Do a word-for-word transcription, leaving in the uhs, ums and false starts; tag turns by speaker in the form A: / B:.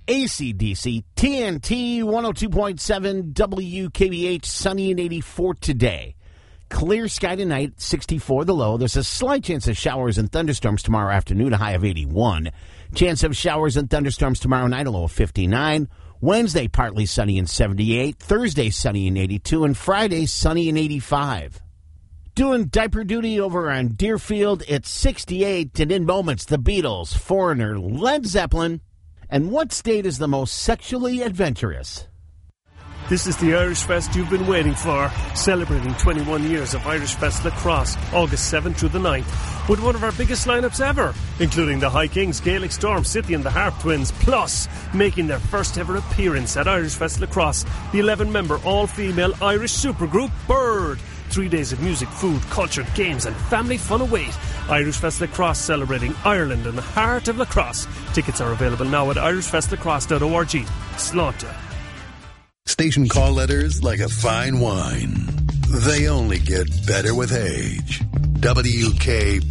A: A C D C, T N T one oh two point seven, W K B H, sunny and eighty-four today. Clear sky tonight, sixty-four the low. There's a slight chance of showers and thunderstorms tomorrow afternoon, a high of eighty-one. Chance of showers and thunderstorms tomorrow night, a low of fifty-nine. Wednesday, partly sunny and seventy-eight. Thursday, sunny and eighty-two. And Friday, sunny and eighty-five. Doing diaper duty over on Deerfield, it's sixty-eight. And in moments, the Beatles, Foreigner, Led Zeppelin. And what state is the most sexually adventurous?
B: This is the Irish Fest you've been waiting for, celebrating twenty-one years of Irish Fest Lacrosse, August seventh through the ninth, with one of our biggest lineups ever, including the High Kings, Gaelic Storm, City and the Harp Twins, plus making their first ever appearance at Irish Fest Lacrosse, the eleven-member all-female Irish supergroup Bird. Three days of music, food, culture, games and family fun await. Irish Fest Lacrosse, celebrating Ireland and the heart of lacrosse. Tickets are available now at irish fest lacrosse dot org. Slaughter.
C: Station call letters like a fine wine. They only get better with age. W K